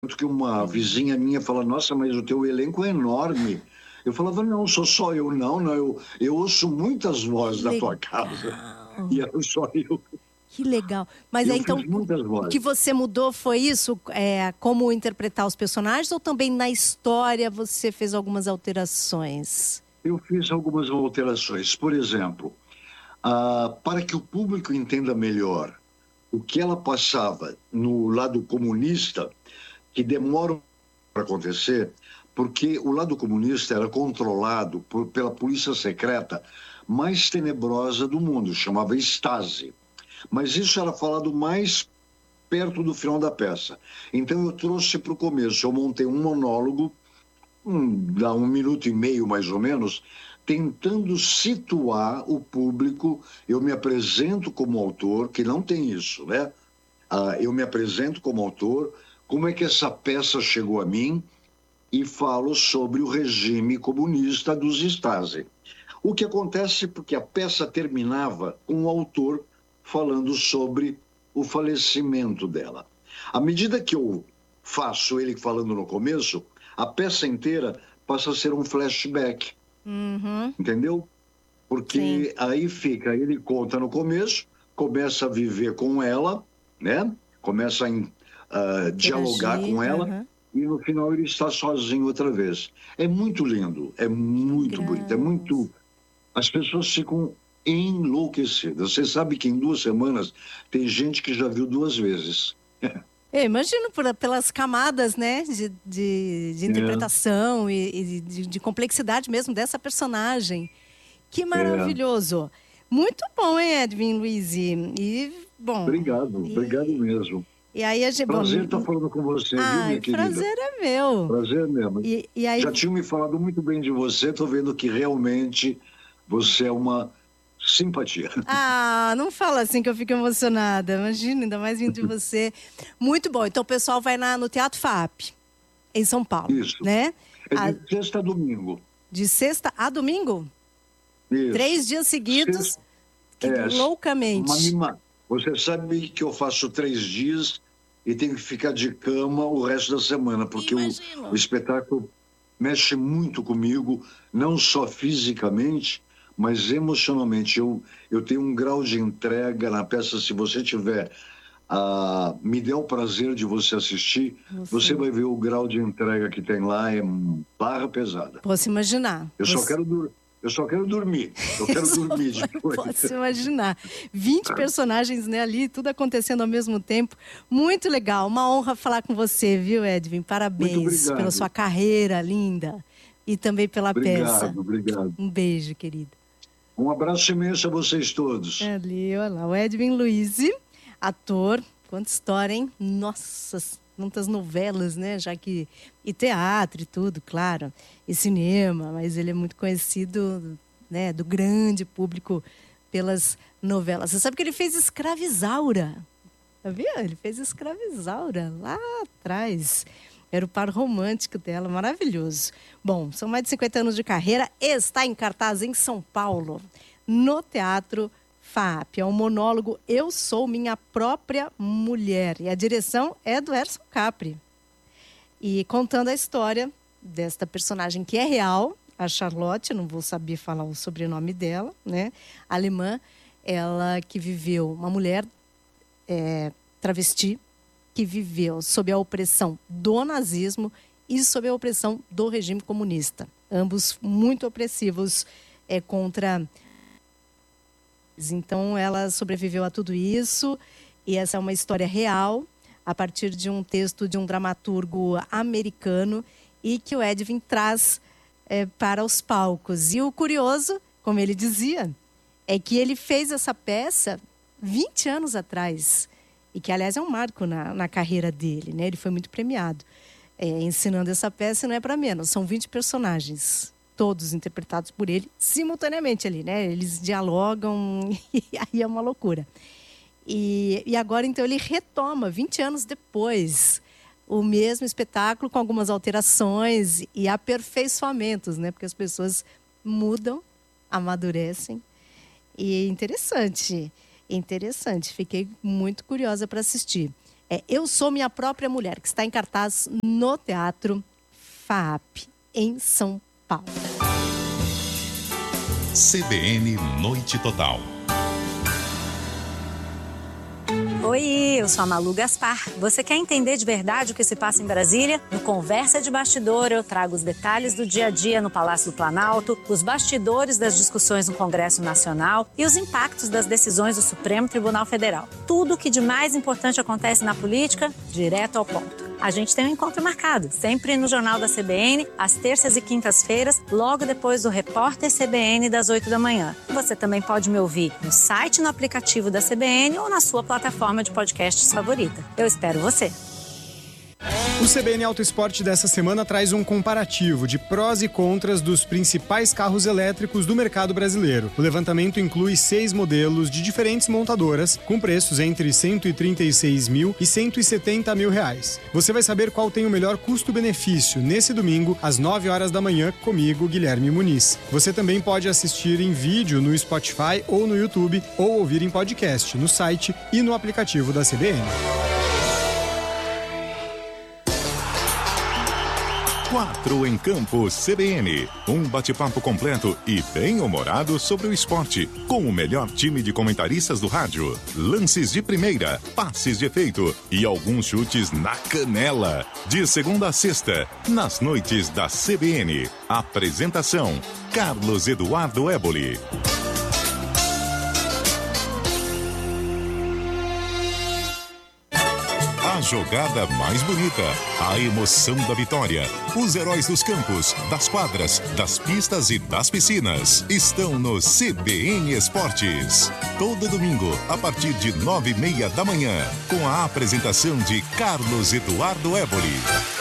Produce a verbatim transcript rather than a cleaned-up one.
Tanto que uma vizinha minha fala, nossa, mas o teu elenco é enorme. Eu falava, não, sou só eu, não, não, eu, eu ouço muitas vozes Que da tua casa. legal. E era só eu. Que legal. Mas é Eu então, fiz muitas o que vozes. você mudou foi isso? É, como interpretar os personagens ou também na história você fez algumas alterações? Eu fiz algumas alterações. Por exemplo, ah, para que o público entenda melhor o que ela passava no lado comunista, que demora para acontecer, porque o lado comunista era controlado por, pela polícia secreta mais tenebrosa do mundo, chamava Stasi. Mas isso era falado mais perto do final da peça. Então eu trouxe para o começo, eu montei um monólogo, um, dá um minuto e meio mais ou menos, tentando situar o público. Eu me apresento como autor, que não tem isso, né? Ah, eu me apresento como autor, como é que essa peça chegou a mim, e falo sobre o regime comunista dos Stasi. O que acontece porque a peça terminava com o autor falando sobre o falecimento dela. À medida que eu faço ele falando no começo, a peça inteira passa a ser um flashback, Uhum, entendeu? sim. Porque aí fica, ele conta no começo, começa a viver com ela, né? Começa a uh, dialogar Interagir. com ela, Uhum. e no final ele está sozinho outra vez. É muito lindo, é muito bonito, é muito... Graças. As pessoas ficam enlouquecidas. Você sabe que em duas semanas tem gente que já viu duas vezes. Eu imagino por- pelas camadas, né, de, de, de É, interpretação e, e de, de complexidade mesmo dessa personagem. Que é. maravilhoso. Muito bom, hein, Edwin Luiz? E, e, bom, Obrigado, obrigado e, mesmo. e aí a gente, bom, Prazer estar n- falando com você, viu, minha ai, querida? prazer é meu. Prazer mesmo. E, e aí, Já tinham me falado muito bem de você, estou vendo que realmente você é uma simpatia. ah, não fala assim que eu fico emocionada. Imagina, ainda mais vindo de você. Muito bom. Então o pessoal vai na, no Teatro FAP, em São Paulo, Isso. né? É A- de sexta a domingo. de sexta a domingo, Isso. três dias seguidos, Sexta, que é, uma loucamente. mima. Você sabe que eu faço três dias e tenho que ficar de cama o resto da semana, porque o, o Imagino. espetáculo mexe muito comigo, não só fisicamente, mas emocionalmente. Eu, eu tenho um grau de entrega na peça. Se você tiver, ah, me dê o prazer de você assistir, você Você. vai ver o grau de entrega que tem lá, é barra pesada. Posso imaginar. Eu só Você... quero, dur eu só quero dormir, eu Eu quero só dormir depois. posso imaginar. vinte personagens, né, ali, tudo acontecendo ao mesmo tempo. Muito legal. Uma honra falar com você, viu, Edwin? Muito Parabéns pela sua obrigado, carreira linda e também pela peça. obrigado, obrigado. Um beijo, querido. Um abraço imenso a vocês todos. Ali, olha lá, o Edwin Luiz, ator. Quanta história, hein? Nossa, quantas novelas, né? Já que... E teatro e tudo, claro. E cinema, mas ele é muito conhecido, né, do grande público pelas novelas. Você sabe que ele fez Escravizaura. Sabia? Ele fez Escravizaura lá atrás. Era o par romântico dela, maravilhoso. Bom, são mais de cinquenta anos de carreira. Está em cartaz em São Paulo, no Teatro FAP. É um monólogo Eu Sou Minha Própria Mulher. E a direção é do Erson Capri. E contando a história desta personagem que é real, a Charlotte, não vou saber falar o sobrenome dela, né? Alemã, ela que viveu, uma mulher é, travesti, que viveu sob a opressão do nazismo e sob a opressão do regime comunista. Ambos muito opressivos é, contra... Então, ela sobreviveu a tudo isso, e essa é uma história real, a partir de um texto de um dramaturgo americano, e que o Edwin traz é, para os palcos. E o curioso, como ele dizia, é que ele fez essa peça vinte anos atrás, e que, aliás, é um marco na, na carreira dele, né? Ele foi muito premiado. É, ensinando essa peça, não é para menos, são vinte personagens, todos interpretados por ele simultaneamente ali, né? Eles dialogam e aí é uma loucura. E, e agora, então, ele retoma, vinte anos depois, o mesmo espetáculo com algumas alterações e aperfeiçoamentos, né? Porque as pessoas mudam, amadurecem. E é interessante, interessante. Fiquei muito curiosa para assistir. É Eu Sou Minha Própria Mulher, que está em cartaz no Teatro FAAP, em São Paulo. C B N Noite Total. Oi, eu sou a Malu Gaspar. Você quer entender de verdade o que se passa em Brasília? No Conversa de Bastidor, eu trago os detalhes do dia a dia no Palácio do Planalto, os bastidores das discussões no Congresso Nacional e os impactos das decisões do Supremo Tribunal Federal. Tudo o que de mais importante acontece na política, direto ao ponto. A gente tem um encontro marcado, sempre no Jornal da C B N, às terças e quintas-feiras, logo depois do Repórter C B N das oito da manhã. Você também pode me ouvir no site, no aplicativo da C B N ou na sua plataforma de podcasts favorita. Eu espero você. O C B N Auto Esporte dessa semana traz um comparativo de prós e contras dos principais carros elétricos do mercado brasileiro. O levantamento inclui seis modelos de diferentes montadoras, com preços entre cento e trinta e seis mil e cento e setenta mil reais. Você vai saber qual tem o melhor custo-benefício nesse domingo, às nove horas da manhã, comigo, Guilherme Muniz. Você também pode assistir em vídeo no Spotify ou no YouTube, ou ouvir em podcast, no site e no aplicativo da C B N. Quatro em Campo C B N. Um bate-papo completo e bem-humorado sobre o esporte, com o melhor time de comentaristas do rádio. Lances de primeira, passes de efeito e alguns chutes na canela. De segunda a sexta, nas noites da C B N. Apresentação: Carlos Eduardo Éboli. A jogada mais bonita, a emoção da vitória, os heróis dos campos, das quadras, das pistas e das piscinas estão no C B N Esportes. Todo domingo, a partir de nove e meia da manhã, com a apresentação de Carlos Eduardo Éboli.